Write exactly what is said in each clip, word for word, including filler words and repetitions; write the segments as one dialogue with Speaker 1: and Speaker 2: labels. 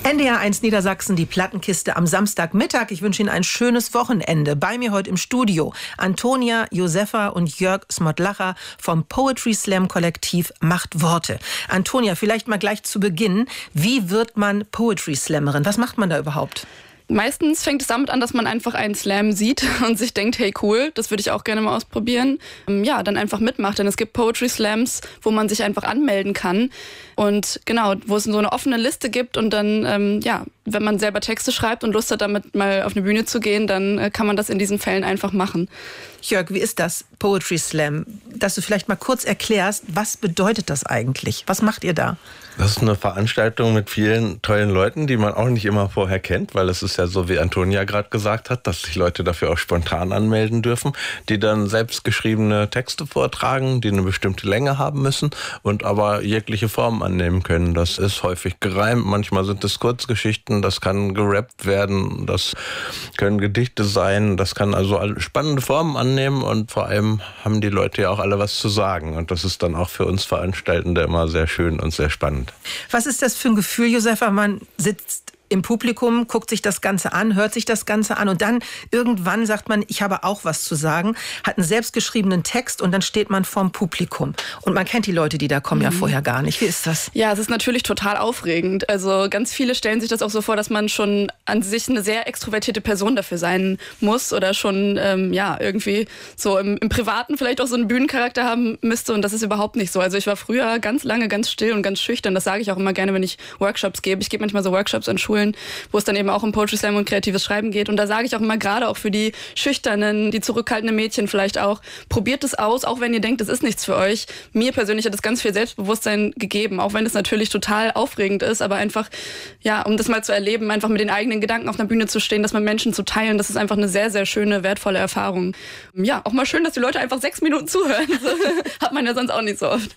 Speaker 1: N D R eins Niedersachsen, die Plattenkiste am Samstagmittag. Ich wünsche Ihnen ein schönes Wochenende. Bei mir heute im Studio Antonia, Josefa und Jörg Smodlacher vom Poetry Slam Kollektiv Macht Worte. Antonia, vielleicht mal gleich zu Beginn. Wie wird man Poetry Slammerin? Was macht man da überhaupt?
Speaker 2: Meistens fängt es damit an, dass man einfach einen Slam sieht und sich denkt, hey cool, das würde ich auch gerne mal ausprobieren. Ja, dann einfach mitmacht, denn es gibt Poetry Slams, wo man sich einfach anmelden kann und genau, wo es so eine offene Liste gibt und dann, ähm, ja, wenn man selber Texte schreibt und Lust hat, damit mal auf eine Bühne zu gehen, dann äh, kann man das in diesen Fällen einfach machen.
Speaker 1: Jörg, wie ist das, Poetry Slam? Dass du vielleicht mal kurz erklärst, was bedeutet das eigentlich? Was macht ihr da?
Speaker 3: Das ist eine Veranstaltung mit vielen tollen Leuten, die man auch nicht immer vorher kennt, weil es ist ja so, wie Antonia gerade gesagt hat, dass sich Leute dafür auch spontan anmelden dürfen, die dann selbst geschriebene Texte vortragen, die eine bestimmte Länge haben müssen und aber jegliche Form annehmen können. Das ist häufig gereimt, manchmal sind es Kurzgeschichten, das kann gerappt werden, das können Gedichte sein, das kann also spannende Formen annehmen und vor allem haben die Leute ja auch alle was zu sagen und das ist dann auch für uns Veranstaltende immer sehr schön und sehr spannend.
Speaker 1: Was ist das für ein Gefühl, Josefa? Man sitzt im Publikum, guckt sich das Ganze an, hört sich das Ganze an und dann irgendwann sagt man, ich habe auch was zu sagen, hat einen selbstgeschriebenen Text und dann steht man vorm Publikum. Und man kennt die Leute, die da kommen, mhm. ja vorher gar nicht. Wie ist das?
Speaker 2: Ja, es ist natürlich total aufregend. Also ganz viele stellen sich das auch so vor, dass man schon an sich eine sehr extrovertierte Person dafür sein muss oder schon ähm, ja irgendwie so im, im Privaten vielleicht auch so einen Bühnencharakter haben müsste und das ist überhaupt nicht so. Also ich war früher ganz lange ganz still und ganz schüchtern. Das sage ich auch immer gerne, wenn ich Workshops gebe. Ich gebe manchmal so Workshops an Schulen, wo es dann eben auch um Poetry Slam und kreatives Schreiben geht. Und da sage ich auch immer, gerade auch für die schüchternen, die zurückhaltenden Mädchen vielleicht auch, probiert es aus, auch wenn ihr denkt, es ist nichts für euch. Mir persönlich hat es ganz viel Selbstbewusstsein gegeben, auch wenn es natürlich total aufregend ist, aber einfach, ja, um das mal zu erleben, einfach mit den eigenen Gedanken auf einer Bühne zu stehen, das mit Menschen zu teilen, das ist einfach eine sehr, sehr schöne, wertvolle Erfahrung. Ja, auch mal schön, dass die Leute einfach sechs Minuten zuhören. Hat man ja sonst auch nicht so oft.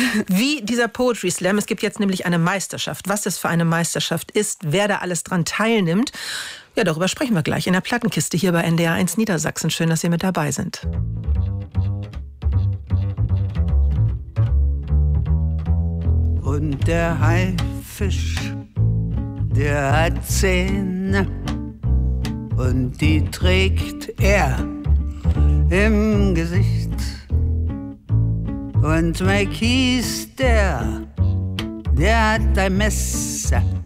Speaker 1: Wie dieser Poetry Slam, es gibt jetzt nämlich eine Meisterschaft. Was das für eine Meisterschaft ist, wer da alles dran teilnimmt, ja, darüber sprechen wir gleich in der Plattenkiste hier bei N D R eins Niedersachsen. Schön, dass Sie mit dabei sind.
Speaker 4: Und der Haifisch, der hat Zähne und die trägt er im Gesicht. Und Mike hieß der, der hat ein Messer